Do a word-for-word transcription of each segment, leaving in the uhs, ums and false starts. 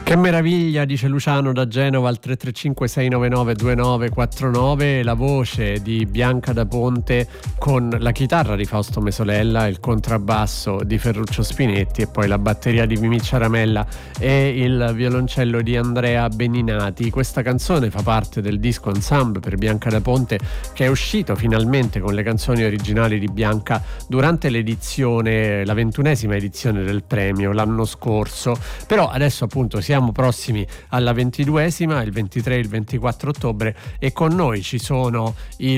Che meraviglia, dice Luciano da Genova al tre tre cinque sei nove nove due nove quattro nove, la voce di Bianca da Ponte con la chitarra di Fausto Mesolella, il contrabbasso di Ferruccio Spinetti e poi la batteria di Mimì Ciaramella e il violoncello di Andrea Beninati. Questa canzone fa parte del disco Ensemble per Bianca da Ponte, che è uscito finalmente con le canzoni originali di Bianca durante l'edizione, la ventunesima edizione del premio l'anno scorso. Però adesso appunto siamo prossimi alla ventiduesima, il ventitré e il ventiquattro ottobre, e con noi ci sono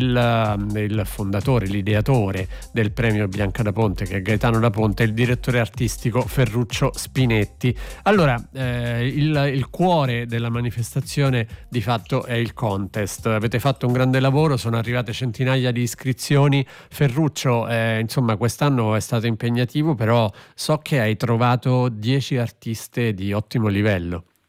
il, il fondatore, l'ideatore del premio Bianca da Ponte, che è Gaetano da Ponte, e il direttore artistico Ferruccio Spinetti. Allora, eh, il, il cuore della manifestazione di fatto è il contest. Avete fatto un grande lavoro, sono arrivate centinaia di iscrizioni. Ferruccio, eh, insomma, quest'anno è stato impegnativo, però so che hai trovato dieci artiste di ottimo livello.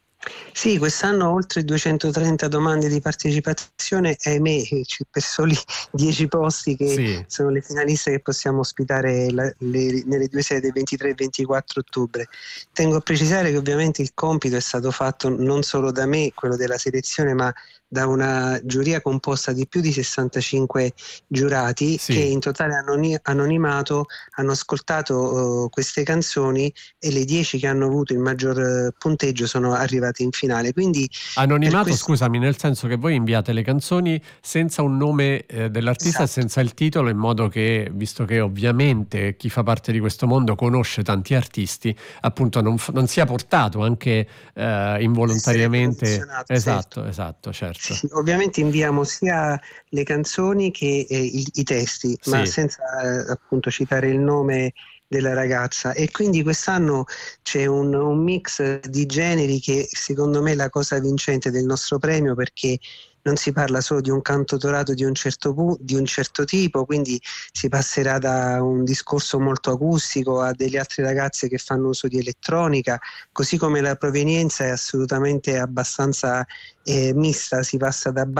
Sì, quest'anno oltre duecentotrenta domande di partecipazione, ahimè, per soli dieci posti che Sì. sono le finaliste che possiamo ospitare la, le, nelle due sedi ventitré e ventiquattro ottobre. Tengo a precisare che ovviamente il compito è stato fatto non solo da me, quello della selezione, ma da una giuria composta di più di sessantacinque giurati, sì, che in totale anoni- anonimato hanno ascoltato uh, queste canzoni, e le dieci che hanno avuto il maggior uh, punteggio sono arrivate in finale. Quindi anonimato, questo... scusami, nel senso che voi inviate le canzoni senza un nome eh, dell'artista, esatto, e senza il titolo, in modo che, visto che ovviamente chi fa parte di questo mondo conosce tanti artisti, appunto non, f- non sia portato anche eh, involontariamente. Esatto, certo. esatto, certo. Sì, ovviamente inviamo sia le canzoni che eh, i, i testi, sì, ma senza eh, appunto citare il nome della ragazza, e quindi quest'anno c'è un, un mix di generi che secondo me è la cosa vincente del nostro premio, perché non si parla solo di un cantautorato di un certo pu- di un certo tipo, quindi si passerà da un discorso molto acustico a delle altre ragazze che fanno uso di elettronica, così come la provenienza è assolutamente abbastanza eh, mista, si passa da